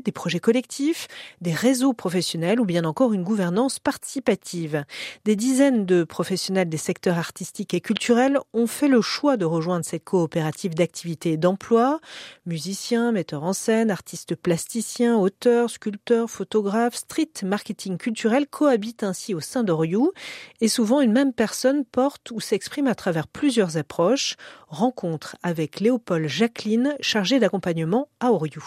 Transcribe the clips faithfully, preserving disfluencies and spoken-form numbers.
des projets collectifs, des réseaux professionnels ou bien encore une gouvernance participative. Des dizaines de professionnels des secteurs artistiques et culturels ont fait le choix de rejoindre cette coopérative d'activité et d'emploi. Musiciens, metteurs en scène, artistes plasticiens, auteurs, sculpteurs, photographes, street marketing culturel cohabitent ainsi au sein d'Oriou et souvent une même personne porte ou s'exprime à travers plusieurs approches. Rencontre avec Léopold Jacqueline, chargé d'accompagnement à Oriou.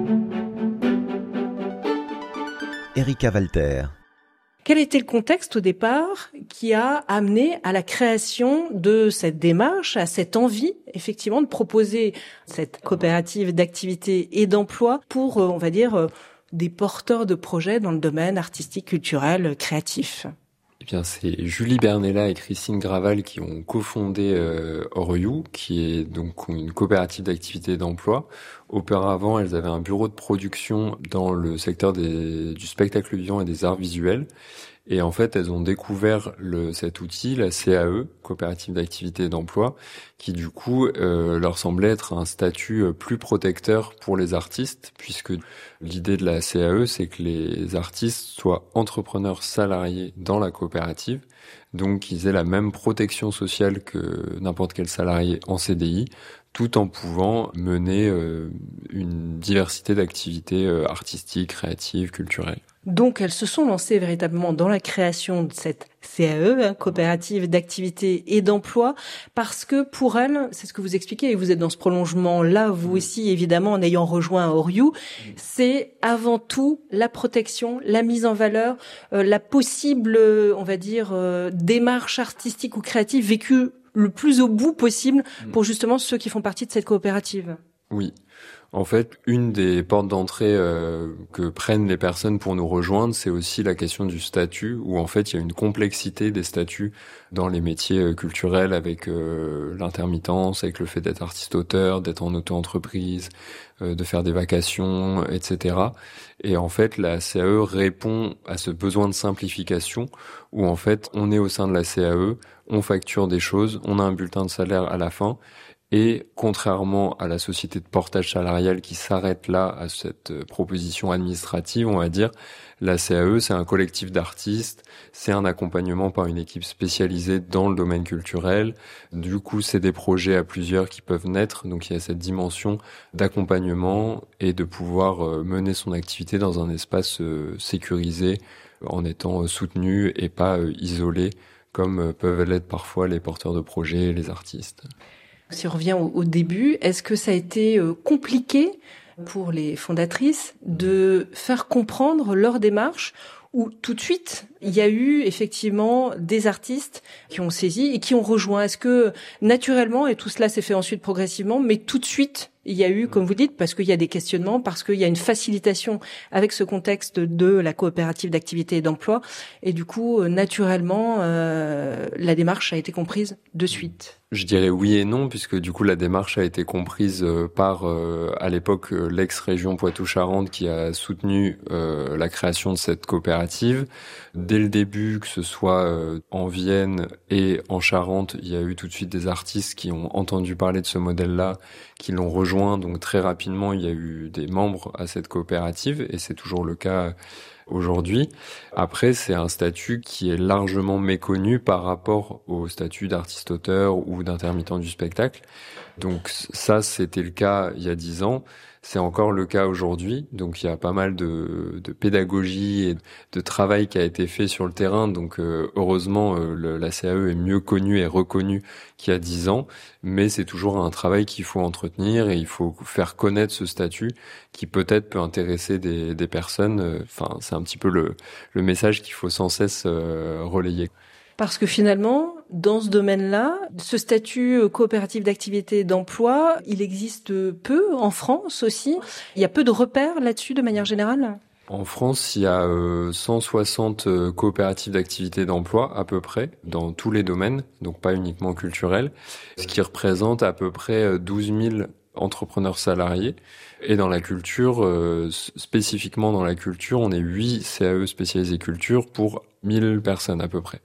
Erika Walter. Quel était le contexte au départ qui a amené à la création de cette démarche, à cette envie effectivement de proposer cette coopérative d'activité et d'emploi pour, on va dire, des porteurs de projets dans le domaine artistique, culturel, créatif ? Eh bien, c'est Julie Bernella et Christine Graval qui ont cofondé euh, Oriou, qui est donc une coopérative d'activité et d'emploi. Auparavant, elles avaient un bureau de production dans le secteur des, du spectacle vivant et des arts visuels. Et en fait, elles ont découvert le, cet outil, la C A E, coopérative d'activité et d'emploi, qui du coup euh, leur semblait être un statut plus protecteur pour les artistes, puisque l'idée de la C A E, c'est que les artistes soient entrepreneurs salariés dans la coopérative, donc qu'ils aient la même protection sociale que n'importe quel salarié en C D I, tout en pouvant mener euh, une diversité d'activités euh, artistiques, créatives, culturelles. Donc, elles se sont lancées véritablement dans la création de cette C A E, hein, coopérative d'activité et d'emploi, parce que pour elles, c'est ce que vous expliquez, et vous êtes dans ce prolongement-là, vous aussi, évidemment, en ayant rejoint Oriou, c'est avant tout la protection, la mise en valeur, euh, la possible, on va dire, euh, démarche artistique ou créative vécue le plus au bout possible pour justement ceux qui font partie de cette coopérative. Oui. En fait, une des portes d'entrée euh, que prennent les personnes pour nous rejoindre, c'est aussi la question du statut, où en fait il y a une complexité des statuts dans les métiers euh, culturels avec euh, l'intermittence, avec le fait d'être artiste-auteur, d'être en auto-entreprise, euh, de faire des vacations, et cetera. Et en fait, la C A E répond à ce besoin de simplification, où en fait on est au sein de la C A E, on facture des choses, on a un bulletin de salaire à la fin. Et contrairement à la société de portage salarial qui s'arrête là à cette proposition administrative, on va dire, la C A E, c'est un collectif d'artistes, c'est un accompagnement par une équipe spécialisée dans le domaine culturel. Du coup, c'est des projets à plusieurs qui peuvent naître, donc il y a cette dimension d'accompagnement et de pouvoir mener son activité dans un espace sécurisé en étant soutenu et pas isolé comme peuvent l'être parfois les porteurs de projets et les artistes. Si on revient au, au début, est-ce que ça a été euh, compliqué pour les fondatrices de faire comprendre leur démarche ou tout de suite, il y a eu effectivement des artistes qui ont saisi et qui ont rejoint? Est-ce que naturellement, et tout cela s'est fait ensuite progressivement, mais tout de suite, il y a eu, comme vous dites, parce qu'il y a des questionnements, parce qu'il y a une facilitation avec ce contexte de la coopérative d'activité et d'emploi, et du coup, naturellement, euh, la démarche a été comprise de suite. Je dirais oui et non, puisque du coup la démarche a été comprise par, euh, à l'époque, l'ex-région Poitou-Charentes qui a soutenu euh, la création de cette coopérative. Dès le début, que ce soit euh, en Vienne et en Charente, il y a eu tout de suite des artistes qui ont entendu parler de ce modèle-là, qui l'ont rejoint. Donc très rapidement, il y a eu des membres à cette coopérative, et c'est toujours le cas aujourd'hui. Après, c'est un statut qui est largement méconnu par rapport au statut d'artiste-auteur ou d'intermittent du spectacle. Donc ça, c'était le cas il y a dix ans. C'est encore le cas aujourd'hui. Donc il y a pas mal de, de pédagogie et de travail qui a été fait sur le terrain. Donc euh, heureusement, euh, le, la C A E est mieux connue et reconnue qu'il y a dix ans. Mais c'est toujours un travail qu'il faut entretenir et il faut faire connaître ce statut qui peut-être peut intéresser des, des personnes. Enfin, c'est un petit peu le, le message qu'il faut sans cesse euh, relayer. Parce que finalement, dans ce domaine-là, ce statut coopératif d'activité et d'emploi, il existe peu en France aussi. Il y a peu de repères là-dessus de manière générale. En France, il y a euh, cent soixante euh, coopératives d'activité et d'emploi à peu près, dans tous les domaines, donc pas uniquement culturels, ce qui représente à peu près douze mille entrepreneurs salariés. Et dans la culture, euh, spécifiquement dans la culture, on est huit C A E spécialisés culture pour mille personnes à peu près.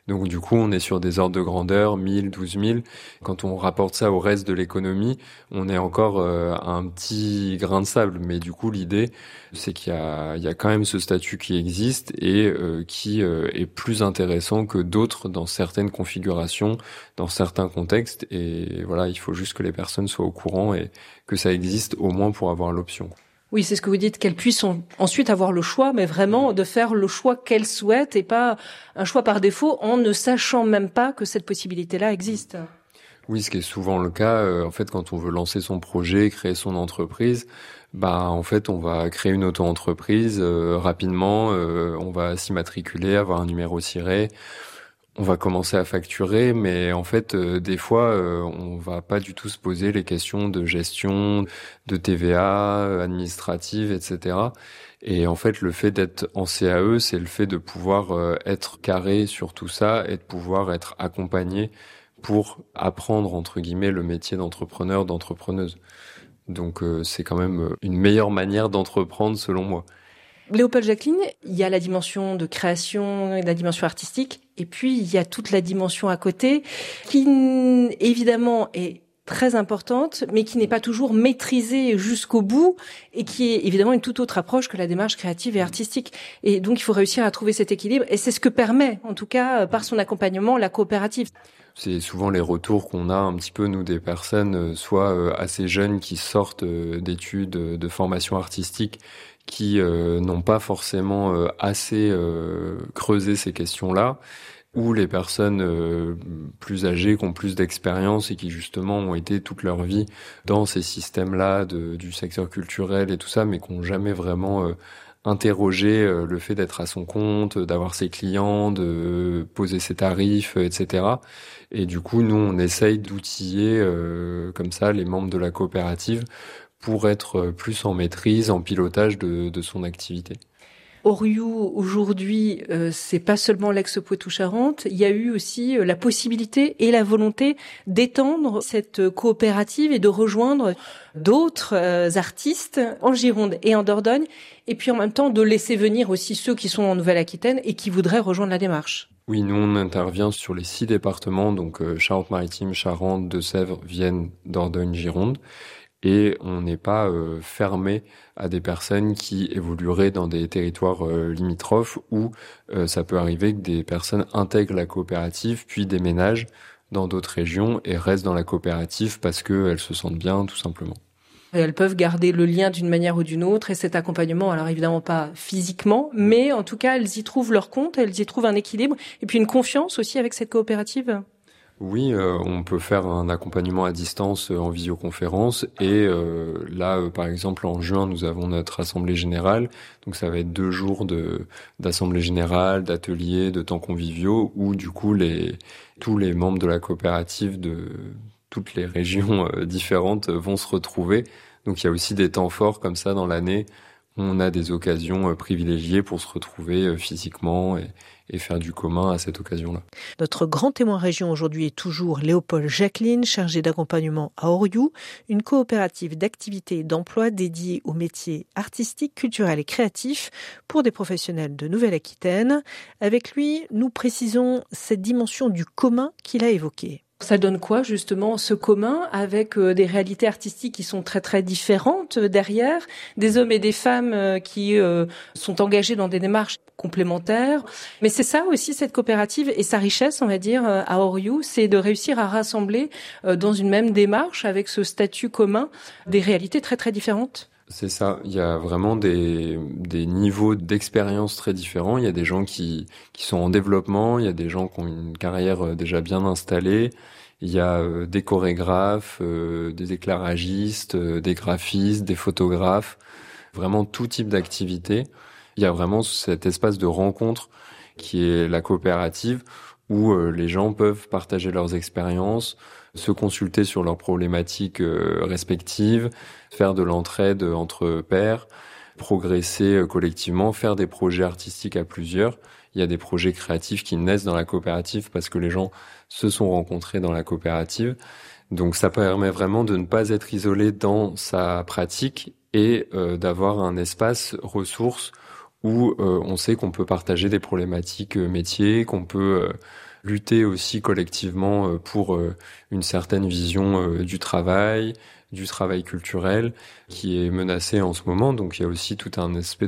Donc du coup, on est sur des ordres de grandeur, mille, douze mille. Quand on rapporte ça au reste de l'économie, on est encore euh, à un petit grain de sable. Mais du coup, l'idée, c'est qu'il y a, il y a quand même ce statut qui existe et euh, qui euh, est plus intéressant que d'autres dans certaines configurations, dans certains contextes. Et voilà, il faut juste que les personnes soient au courant et que ça existe au moins pour avoir l'option. Oui, c'est ce que vous dites, qu'elles puissent en, ensuite avoir le choix, mais vraiment de faire le choix qu'elles souhaitent et pas un choix par défaut en ne sachant même pas que cette possibilité-là existe. Oui, ce qui est souvent le cas, euh, en fait, quand on veut lancer son projet, créer son entreprise, bah en fait, on va créer une auto-entreprise euh, rapidement, euh, on va s'immatriculer, avoir un numéro ciré. On va commencer à facturer, mais en fait, euh, des fois, euh, on va pas du tout se poser les questions de gestion, de T V A, euh, administrative, et cetera. Et en fait, le fait d'être en C A E, c'est le fait de pouvoir euh, être carré sur tout ça et de pouvoir être accompagné pour apprendre, entre guillemets, le métier d'entrepreneur, d'entrepreneuse. Donc, euh, c'est quand même une meilleure manière d'entreprendre, selon moi. Léopold Jacqueline, il y a la dimension de création, la dimension artistique, et puis il y a toute la dimension à côté, qui évidemment est très importante, mais qui n'est pas toujours maîtrisée jusqu'au bout, et qui est évidemment une toute autre approche que la démarche créative et artistique. Et donc il faut réussir à trouver cet équilibre, et c'est ce que permet, en tout cas, par son accompagnement, la coopérative. C'est souvent les retours qu'on a un petit peu, nous, des personnes, soit assez jeunes qui sortent d'études, de formation artistique, qui euh, n'ont pas forcément euh, assez euh, creusé ces questions-là, ou les personnes euh, plus âgées qui ont plus d'expérience et qui justement ont été toute leur vie dans ces systèmes-là de, du secteur culturel et tout ça, mais qui n'ont jamais vraiment euh, interrogé euh, le fait d'être à son compte, d'avoir ses clients, de poser ses tarifs, et cetera. Et du coup, nous, on essaye d'outiller euh, comme ça les membres de la coopérative pour être plus en maîtrise, en pilotage de, de son activité. Oriou, aujourd'hui, euh, c'est pas seulement l'ex-Poitou-Charentes, il y a eu aussi euh, la possibilité et la volonté d'étendre cette coopérative et de rejoindre d'autres euh, artistes en Gironde et en Dordogne, et puis en même temps de laisser venir aussi ceux qui sont en Nouvelle-Aquitaine et qui voudraient rejoindre la démarche. Oui, nous on intervient sur les six départements, donc euh, Charente-Maritime, Charente, Deux-Sèvres, Vienne, Dordogne, Gironde. Et on n'est pas euh, fermé à des personnes qui évolueraient dans des territoires euh, limitrophes où euh, ça peut arriver que des personnes intègrent la coopérative puis déménagent dans d'autres régions et restent dans la coopérative parce qu'elles se sentent bien, tout simplement. Et elles peuvent garder le lien d'une manière ou d'une autre et cet accompagnement, alors évidemment pas physiquement, mais en tout cas elles y trouvent leur compte, elles y trouvent un équilibre et puis une confiance aussi avec cette coopérative. Oui, euh, on peut faire un accompagnement à distance euh, en visioconférence et euh, là, euh, par exemple, en juin, nous avons notre assemblée générale. Donc, ça va être deux jours de d'assemblée générale, d'ateliers, de temps conviviaux où, du coup, les tous les membres de la coopérative de toutes les régions euh, différentes euh, vont se retrouver. Donc, il y a aussi des temps forts comme ça dans l'année. On a des occasions euh, privilégiées pour se retrouver euh, physiquement et et faire du commun à cette occasion-là. Notre grand témoin région aujourd'hui est toujours Léopold Jacqueline, chargé d'accompagnement à Oriou, une coopérative d'activité et d'emploi dédiée aux métiers artistiques, culturels et créatifs pour des professionnels de Nouvelle-Aquitaine. Avec lui, nous précisons cette dimension du commun qu'il a évoquée. Ça donne quoi justement ce commun avec euh, des réalités artistiques qui sont très très différentes euh, derrière, des hommes et des femmes euh, qui euh, sont engagés dans des démarches complémentaires. Mais c'est ça aussi cette coopérative et sa richesse, on va dire, euh, à Oriou, c'est de réussir à rassembler euh, dans une même démarche avec ce statut commun des réalités très très différentes. C'est ça, il y a vraiment des, des niveaux d'expérience très différents. Il y a des gens qui, qui sont en développement, il y a des gens qui ont une carrière déjà bien installée, il y a euh, des chorégraphes, euh, des éclairagistes, euh, des graphistes, des photographes, vraiment tout type d'activité. Il y a vraiment cet espace de rencontre qui est la coopérative où euh, les gens peuvent partager leurs expériences, se consulter sur leurs problématiques euh, respectives, faire de l'entraide entre pairs, progresser euh, collectivement, faire des projets artistiques à plusieurs. Il y a des projets créatifs qui naissent dans la coopérative parce que les gens se sont rencontrés dans la coopérative. Donc ça permet vraiment de ne pas être isolé dans sa pratique et euh, d'avoir un espace ressources où euh, on sait qu'on peut partager des problématiques euh, métiers, qu'on peut euh, lutter aussi collectivement pour une certaine vision du travail, du travail culturel qui est menacé en ce moment. Donc il y a aussi tout un aspect